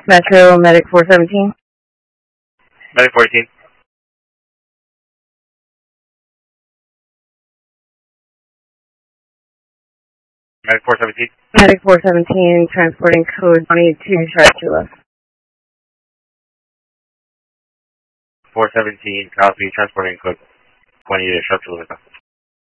Metro Medic 417. Medic 14. Medic 417. Medic 417, transporting code 22, Sharptula. 417, copy, transporting code 20 to Sharptula.